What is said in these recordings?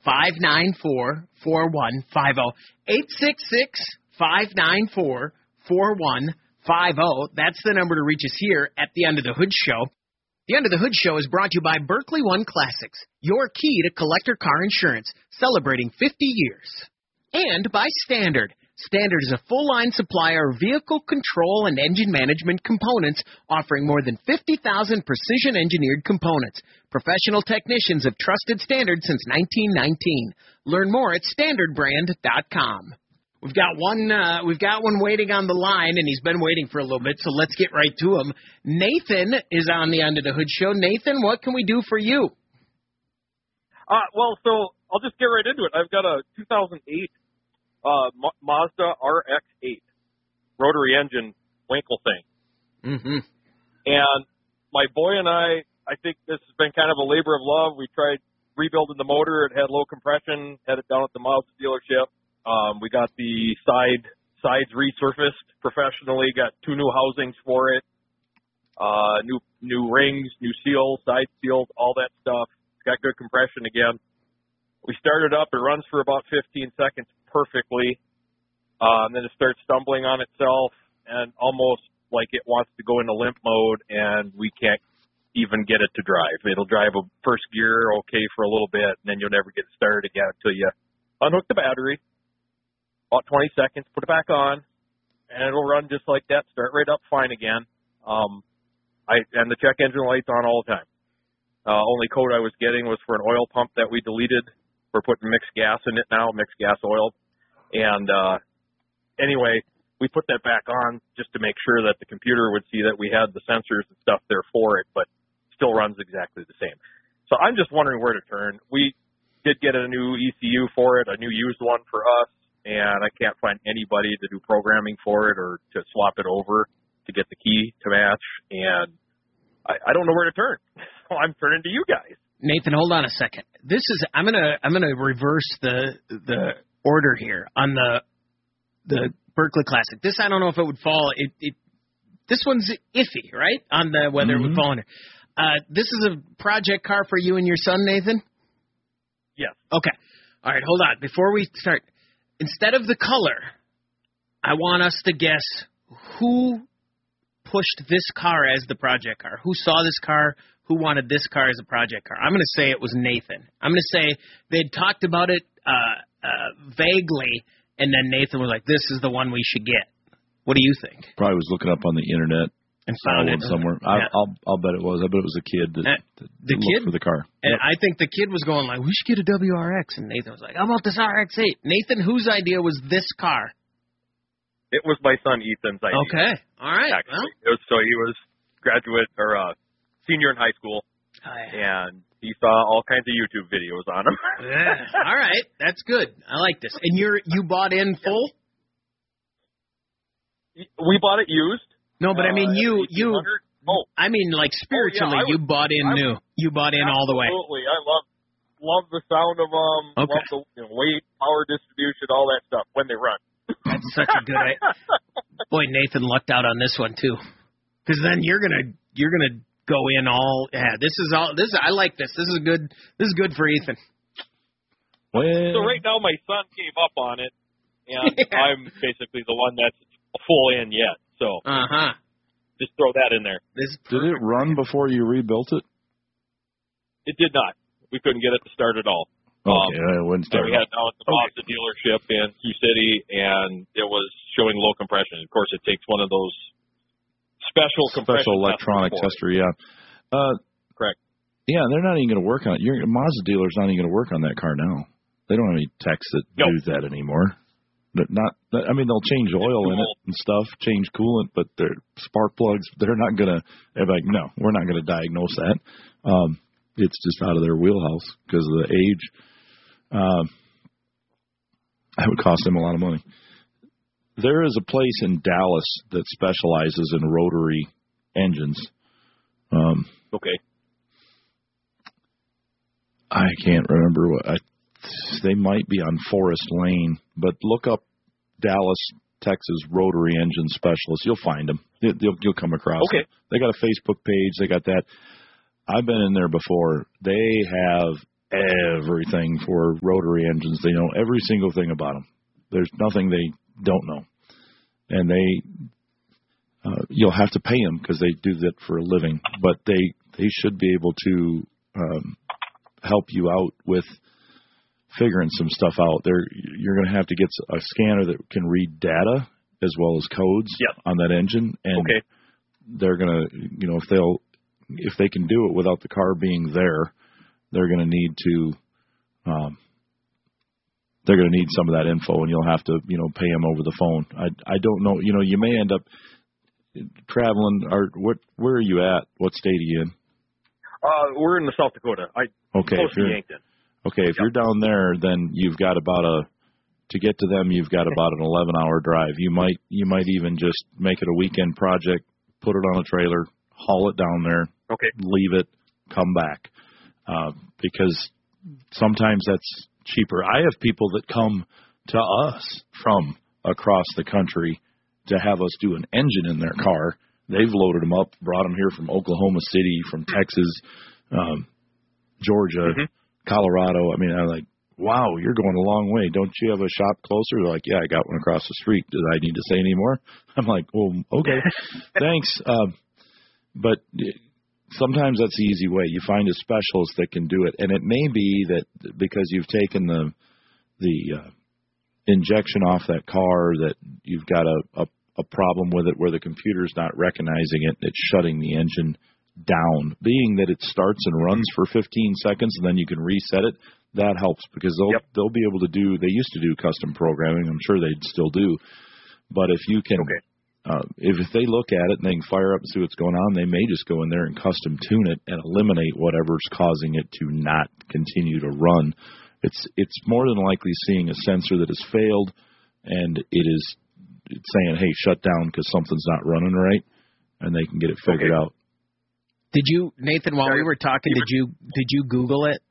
866-594-4150. That's the number to reach us here at the Under the Hood Show. The Under the Hood Show is brought to you by Berkley One Classics, your key to collector car insurance, celebrating 50 years. And by Standard. Standard is a full-line supplier of vehicle control and engine management components, offering more than 50,000 precision-engineered components. Professional technicians have trusted Standard since 1919. Learn more at standardbrand.com. We've got one waiting on the line, and he's been waiting for a little bit, so let's get right to him. Nathan is on the Under the Hood Show. Nathan, what can we do for you? Well, so I'll just get right into it. I've got a 2008 Mazda RX-8 rotary engine Winkle thing. Mm-hmm. And my boy and I think this has been kind of a labor of love. We tried rebuilding the motor. It had low compression, had it down at the Mazda dealership. We got the sides resurfaced professionally, got 2 new housings for it, new rings, new seals, side seals, all that stuff. It's got good compression again. We started up. It runs for about 15 seconds perfectly. And then it starts stumbling on itself and almost like it wants to go into limp mode, and we can't even get it to drive. It'll drive a first gear okay for a little bit, and then you'll never get it started again until you unhook the battery. About 20 seconds, put it back on, and it'll run just like that, start right up fine again. And the check engine light's on all the time. Only code I was getting was for an oil pump that we deleted. We're putting mixed gas in it now, mixed gas oil. And anyway, we put that back on just to make sure that the computer would see that we had the sensors and stuff there for it, but still runs exactly the same. So I'm just wondering where to turn. We did get a new ECU for it, a new used one for us, and I can't find anybody to do programming for it or to swap it over to get the key to match, and I don't know where to turn. So I'm turning to you guys. Nathan, hold on a second. I'm gonna reverse the order here on the Berkley Classic. This, I don't know if it would fall. This one's iffy, right? On the whether it would fall under. This is a project car for you and your son, Nathan? Yes. Okay. All right, hold on. Before we start, instead of the color, I want us to guess who pushed this car as the project car. Who saw this car? Who wanted this car as a project car? I'm going to say it was Nathan. I'm going to say they'd talked about it vaguely, and then Nathan was like, this is the one we should get. What do you think? Probably was looking up on the internet and found it somewhere. Yeah. I'll bet it was. I bet it was a kid that looked for the car. And I think the kid was going like, we should get a WRX. And Nathan was like, how about this RX-8? Nathan, whose idea was this car? It was my son Ethan's idea. Okay. All right. Actually. So he was graduate or senior in high school, and he saw all kinds of YouTube videos on him. Yeah. All right. That's good. I like this. And you bought in full? We bought it used. No, but I mean, I mean, like spiritually, you bought in new. You bought in all the way. Absolutely. I love the sound of them. Okay. Love the weight, power distribution, all that stuff when they run. That's such a good idea. Boy, Nathan lucked out on this one too, because then you're gonna go in all. Yeah, I like this. This is good for Ethan. Well, so right now my son gave up on it, and I'm basically the one that's full in yet. So just throw that in there. Did it run before you rebuilt it? It did not. We couldn't get it to start at all. Okay, it wouldn't start. We had down at the Mazda dealership in Sioux City, and it was showing low compression. Of course, it takes one of those special electronic tester. Yeah. Correct. Yeah, they're not even going to work on it. Your Mazda dealer's not even going to work on that car now. They don't have any techs that do that anymore. But they'll change oil in it and stuff, change coolant, but their spark plugs, they're not going to, no, we're not going to diagnose that. It's just out of their wheelhouse because of the age. That would cost them a lot of money. There is a place in Dallas that specializes in rotary engines. Okay. I can't remember they might be on Forest Lane, but look up Dallas, Texas rotary engine specialist. You'll find them. You'll come across them. They got a Facebook page. They got that. I've been in there before. They have everything for rotary engines. They know every single thing about them. There's nothing they don't know. And you'll have to pay them because they do that for a living. But they should be able to help you out with figuring some stuff out. You're going to have to get a scanner that can read data as well as codes on that engine. And they're going to, if they can do it without the car being there, they're going to need to, they're going to need some of that info, and you'll have to, pay them over the phone. I don't know. You may end up traveling. Where are you at? What state are you in? We're in the South Dakota. Close to Yankton. Okay, if you're down there, then you've got to get to them, you've got about an 11-hour drive. You might even just make it a weekend project, put it on a trailer, haul it down there, leave it, come back. Because sometimes that's cheaper. I have people that come to us from across the country to have us do an engine in their car. They've loaded them up, brought them here from Oklahoma City, from Texas, Georgia, Colorado. I mean, I'm like, wow, you're going a long way. Don't you have a shop closer? They're like, yeah, I got one across the street. Did I need to say any more? I'm like, well, okay, thanks. But sometimes that's the easy way. You find a specialist that can do it. And it may be that because you've taken the injection off that car that you've got a problem with it where the computer's not recognizing it. It's shutting the engine down. Being that it starts and runs for 15 seconds and then you can reset it, that helps because they'll be able to do, they used to do custom programming. I'm sure they still do. But if you can, if they look at it and they can fire up and see what's going on, they may just go in there and custom tune it and eliminate whatever's causing it to not continue to run. It's more than likely seeing a sensor that has failed and it's saying, hey, shut down because something's not running right, and they can get it figured out. Did you, Nathan, while we were talking, did you Google it?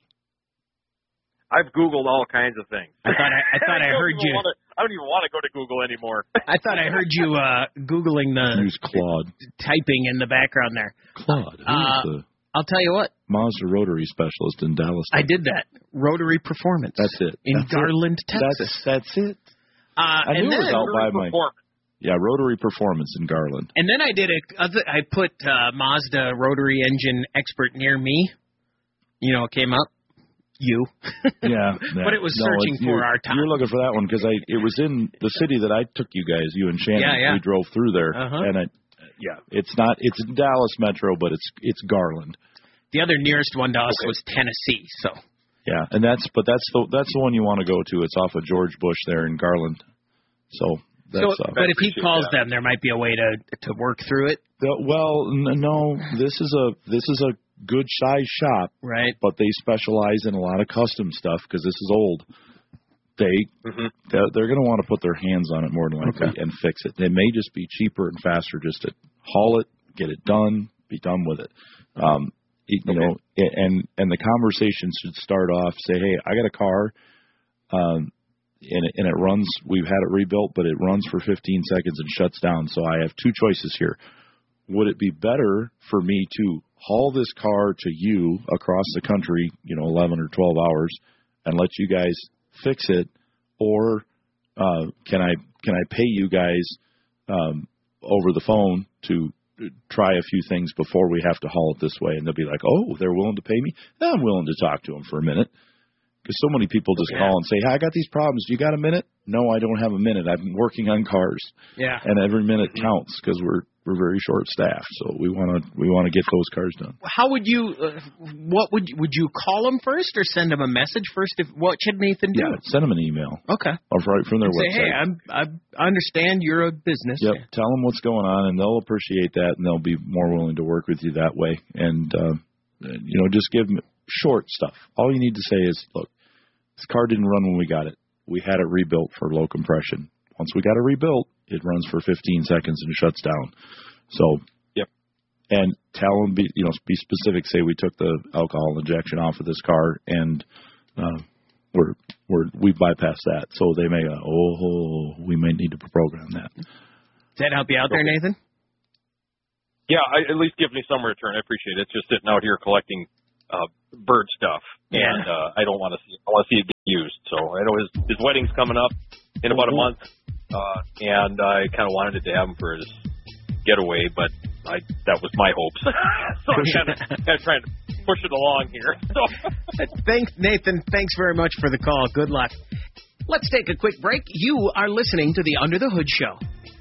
I've Googled all kinds of things. I thought I heard you. I don't even want to go to Google anymore. I thought I heard you Googling use Claude. Typing in the background there. Claude. I'll tell you what. Mazda Rotary Specialist in Dallas. I did that. Rotary Performance. That's it. In Garland, Texas. That's it. I knew it was out by my... Yeah, Rotary Performance in Garland. And then I put Mazda Rotary Engine Expert near me. It came up. You. Yeah. But it was searching for our time. You're looking for that one because it was in the city that I took you guys, you and Shannon. Yeah. We drove through there. And it's in Dallas Metro, but it's Garland. The other nearest one to us was Tennessee, so. Yeah, and that's the one you want to go to. It's off of George Bush there in Garland. So that's but if he calls them, there might be a way to work through it. Well, no, this is a good size shop, right? But they specialize in a lot of custom stuff because this is old. They're going to want to put their hands on it more than likely and fix it. It may just be cheaper and faster just to haul it, get it done, be done with it. You know, and the conversation should start off, say, hey, I got a car, and it runs, we've had it rebuilt, but it runs for 15 seconds and shuts down. So I have two choices here. Would it be better for me to haul this car to you across the country, 11 or 12 hours and let you guys fix it, or can I pay you guys over the phone to try a few things before we have to haul it this way? And they'll be like, oh, they're willing to pay me? I'm willing to talk to them for a minute. Because so many people just call and say, hey, I got these problems. You got a minute? No, I don't have a minute. I've been working on cars. Yeah. And every minute counts because we're very short staffed. So we want to get those cars done. How would you? Would you call them first or send them a message first? What should Nathan do? Yeah, send them an email. Okay. Or right from their website. Say, hey, I understand you're a business. Yep. Tell them what's going on, and they'll appreciate that, and they'll be more willing to work with you that way. And just give them short stuff. All you need to say is, look, this car didn't run when we got it. We had it rebuilt for low compression. Once we got it rebuilt, it runs for 15 seconds and shuts down. So, and tell them, be specific. Say we took the alcohol injection off of this car, and we bypassed that. So they may go, we may need to program that. Does that help you out there, Nathan? Yeah, at least give me some return. I appreciate it. It's just sitting out here collecting bird stuff, and I don't want to see. I want to see it get used. So I know his wedding's coming up in about a month, and I kind of wanted it to have him for his getaway, but that was my hopes. So I'm kind of trying to push it along here. So. Thanks, Nathan. Thanks very much for the call. Good luck. Let's take a quick break. You are listening to the Under the Hood Show.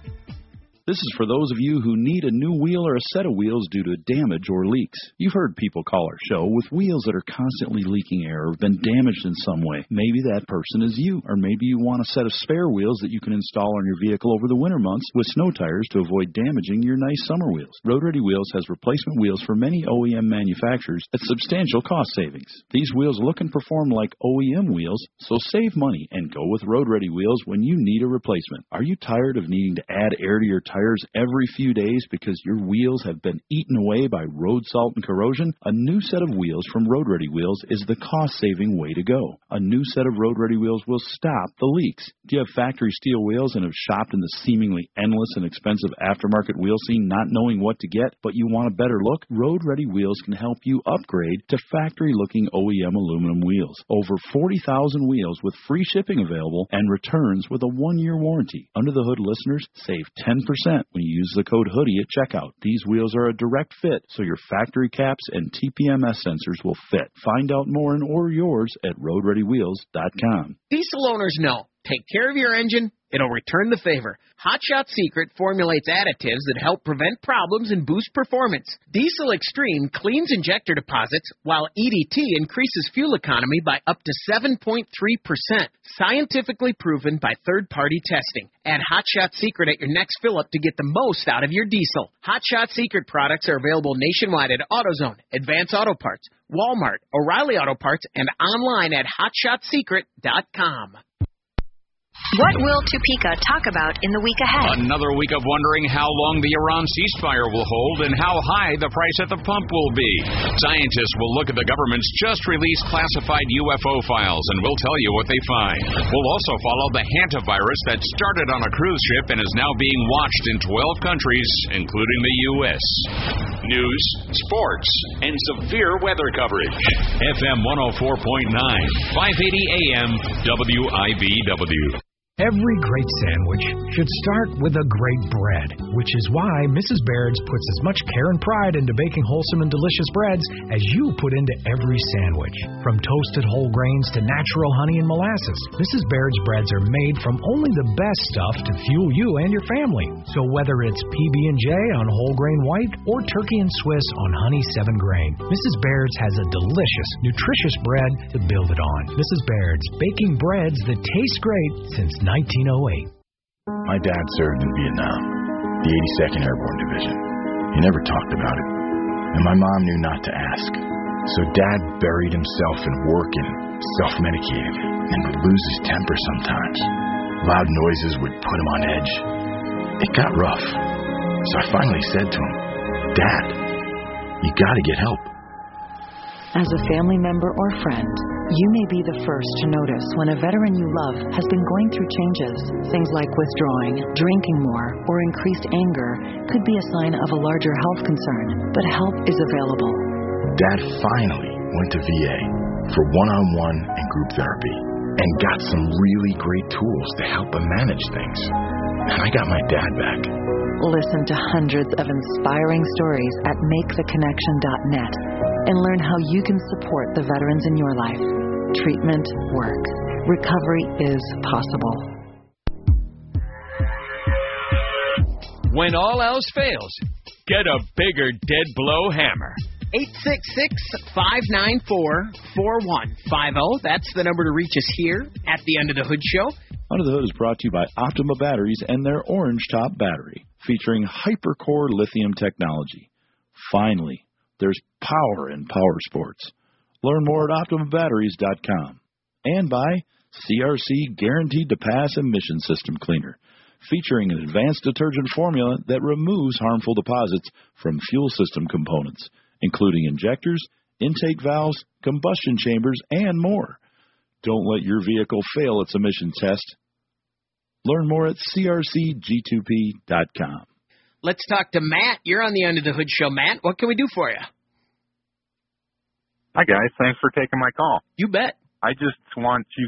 This is for those of you who need a new wheel or a set of wheels due to damage or leaks. You've heard people call our show with wheels that are constantly leaking air or have been damaged in some way. Maybe that person is you, or maybe you want a set of spare wheels that you can install on your vehicle over the winter months with snow tires to avoid damaging your nice summer wheels. Road Ready Wheels has replacement wheels for many OEM manufacturers at substantial cost savings. These wheels look and perform like OEM wheels, so save money and go with Road Ready Wheels when you need a replacement. Are you tired of needing to add air to your tires every few days because your wheels have been eaten away by road salt and corrosion? A new set of wheels from Road Ready Wheels is the cost-saving way to go. A new set of Road Ready Wheels will stop the leaks. Do you have factory steel wheels and have shopped in the seemingly endless and expensive aftermarket wheel scene not knowing what to get, but you want a better look? Road Ready Wheels can help you upgrade to factory-looking OEM aluminum wheels. Over 40,000 wheels with free shipping available and returns with a 1-year warranty. Under the Hood listeners save 10% when you use the code HOODIE at checkout. These wheels are a direct fit, so your factory caps and TPMS sensors will fit. Find out more and order yours at roadreadywheels.com. Diesel owners know. Take care of your engine, it'll return the favor. Hot Shot Secret formulates additives that help prevent problems and boost performance. Diesel Extreme cleans injector deposits, while EDT increases fuel economy by up to 7.3%. Scientifically proven by third-party testing. Add Hot Shot Secret at your next fill-up to get the most out of your diesel. Hot Shot Secret products are available nationwide at AutoZone, Advance Auto Parts, Walmart, O'Reilly Auto Parts, and online at hotshotsecret.com. What will Topeka talk about in the week ahead? Another week of wondering how long the Iran ceasefire will hold and how high the price at the pump will be. Scientists will look at the government's just-released classified UFO files, and we'll tell you what they find. We'll also follow the hantavirus that started on a cruise ship and is now being watched in 12 countries, including the U.S. News, sports, and severe weather coverage. FM 104.9, 580 AM, WIBW. Every great sandwich should start with a great bread, which is why Mrs. Baird's puts as much care and pride into baking wholesome and delicious breads as you put into every sandwich. From toasted whole grains to natural honey and molasses, Mrs. Baird's breads are made from only the best stuff to fuel you and your family. So whether it's PB&J on whole grain white or turkey and Swiss on honey 7 grain, Mrs. Baird's has a delicious, nutritious bread to build it on. Mrs. Baird's, baking breads that taste great since 1908. My dad served in Vietnam, the 82nd Airborne Division. He never talked about it, and my mom knew not to ask. So Dad buried himself in work and self-medicated, and would lose his temper sometimes. Loud noises would put him on edge. It got rough, so I finally said to him, "Dad, you gotta get help." As a family member or friend, you may be the first to notice when a veteran you love has been going through changes. Things like withdrawing, drinking more, or increased anger could be a sign of a larger health concern, but help is available. Dad finally went to VA for one-on-one and group therapy and got some really great tools to help him manage things. And I got my dad back. Listen to hundreds of inspiring stories at MakeTheConnection.net and learn how you can support the veterans in your life. Treatment works. Recovery is possible. When all else fails, get a bigger dead blow hammer. 866-594-4150. That's the number to reach us here at the Under the Hood Show. Under the Hood is brought to you by Optima Batteries and their Orange Top Battery, featuring HyperCore lithium technology. Finally, there's power in power sports. Learn more at OptimaBatteries.com. And by CRC Guaranteed to Pass Emission System Cleaner, featuring an advanced detergent formula that removes harmful deposits from fuel system components, including injectors, intake valves, combustion chambers, and more. Don't let your vehicle fail its emission test. Learn more at crcg2p.com. Let's talk to Matt. You're on the Under the Hood Show, Matt. What can we do for you? Hi, guys. Thanks for taking my call. You bet. I just want you